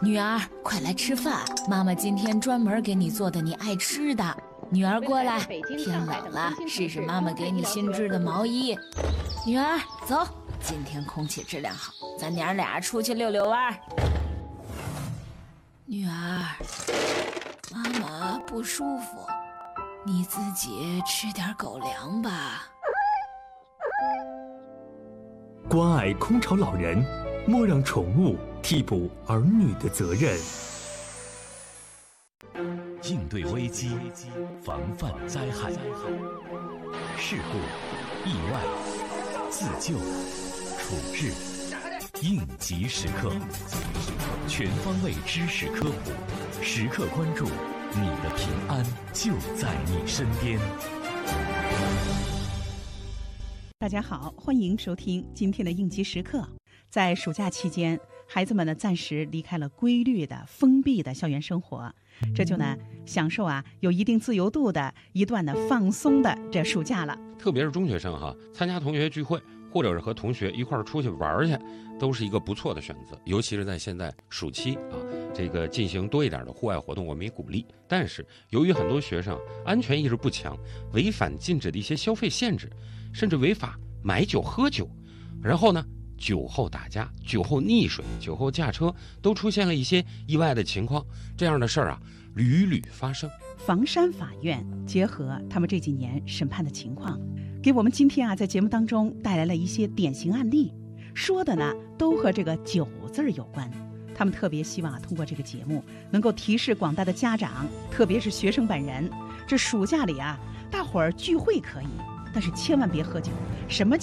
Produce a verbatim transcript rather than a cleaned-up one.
女儿，快来吃饭，妈妈今天专门给你做的你爱吃的。女儿过来，天冷了，试试妈妈给你新织的毛衣。女儿，走，今天空气质量好，咱娘俩出去溜溜弯。女儿，妈妈不舒服，你自己吃点狗粮吧。 关爱空巢老人，莫让宠物替补儿女的责任。 应对危机，防范灾害，事故、意外、自救、处置，应急时刻，全方位知识科普，时刻关注你的平安就在你身边。 大家好，欢迎收听今天的应急时刻。在暑假期间，孩子们呢暂时离开了规律的封闭的校园生活，这就呢享受啊有一定自由度的一段的放松的这暑假了。 特别是中学生哈，参加同学聚会或者是和同学一块儿出去玩去，都是一个不错的选择。尤其是在现在暑期啊，这个进行多一点的户外活动，我们也鼓励。但是由于很多学生安全意识不强，违反禁止的一些消费限制，甚至违法买酒喝酒，然后呢酒后打架、酒后溺水、酒后驾车，都出现了一些意外的情况。这样的事儿啊屡屡发生。 房山法院结合他们这几年审判的情况，给我们今天啊在节目当中带来了一些典型案例，说的呢都和这个酒字儿有关。他们特别希望啊通过这个节目能够提示广大的家长，特别是学生本人，这暑假里啊大伙儿聚会可以，但是千万别喝酒。什么